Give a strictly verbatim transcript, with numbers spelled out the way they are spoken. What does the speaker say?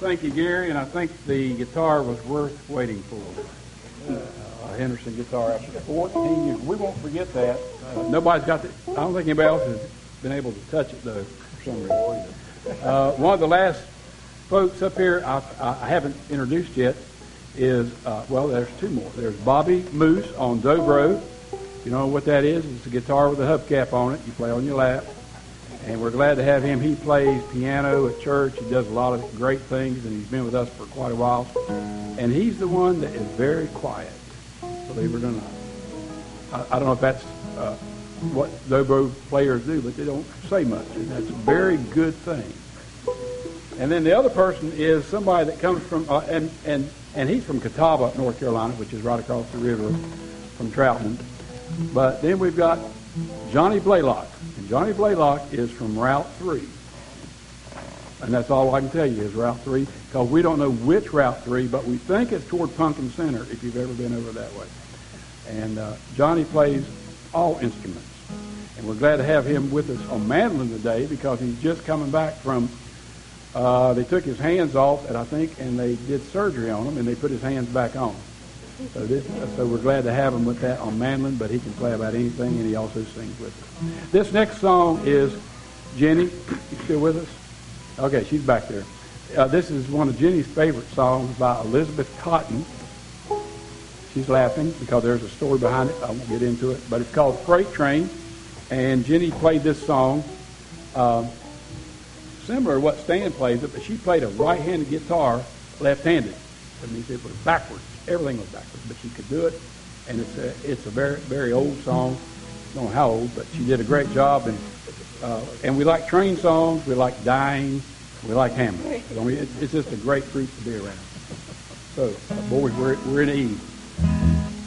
thank you, Gary, and I think the guitar was worth waiting for. Uh, Henderson guitar after fourteen years. We won't forget that. Uh, nobody's got the, I don't think anybody else has been able to touch it, though, for some reason. Uh, one of the last folks up here I, I haven't introduced yet is, uh, well, there's two more. There's Bobby Moose on dobro. You know what that is? It's a guitar with a hubcap on it. You play on your lap. And we're glad to have him. He plays piano at church. He does a lot of great things, and he's been with us for quite a while. And he's the one that is very quiet, believe it or not. I, I don't know if that's uh, what dobro players do, but they don't say much, and that's a very good thing. And then the other person is somebody that comes from, uh, and, and, and he's from Catawba, North Carolina, which is right across the river from Troutman. But then we've got Johnny Blaylock. And Johnny Blaylock is from Route three. And that's all I can tell you is Route three, because we don't know which Route three, but we think it's toward Pumpkin Center, if you've ever been over that way. And uh, Johnny plays all instruments. And we're glad to have him with us on mandolin today, because he's just coming back from, uh, they took his hands off, and I think, and they did surgery on him, and they put his hands back on. So, this, so we're glad to have him with that on mandolin, but he can play about anything, and he also sings with us. This next song is Jenny. You still with us? Okay, she's back there. Uh, this is one of Jenny's favorite songs by Elizabeth Cotton. She's laughing because there's a story behind it. I won't get into it, but it's called Freight Train, and Jenny played this song um, similar to what Stan plays it, but she played a right-handed guitar left-handed. That means it was backwards. Everything was backwards, but she could do it, and it's a, it's a very, very old song. I don't know how old, but she did a great job, and uh, and we like train songs, we like dying, we like Hamlet. I mean, it, it's just a great group to be around. So, uh, boys, we're, we're in Eve.